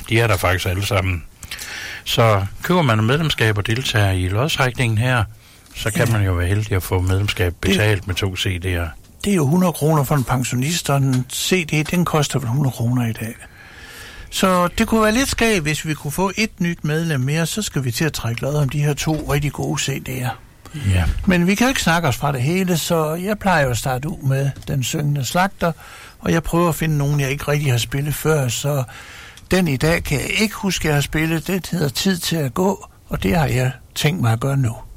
De er der faktisk alle sammen. Så køber man et medlemskab og deltager i lodtrækningen her, så kan man jo være heldig at få medlemskab betalt med 2 CD'er. Det er jo 100 kroner for en pensionist, og en CD, den koster vel 100 kroner i dag. Så det kunne være lidt skægt, hvis vi kunne få et nyt medlem mere, så skal vi til at trække lod om de her 2 rigtig gode CD'er. Ja. Men vi kan jo ikke snakke os fra det hele, så jeg plejer jo at starte ud med Den Syngende Slagter, og jeg prøver at finde nogen, jeg ikke rigtig har spillet før, så den i dag kan jeg ikke huske, at jeg har spillet. Det hedder Tid til at gå, og det har jeg tænkt mig at gøre nu.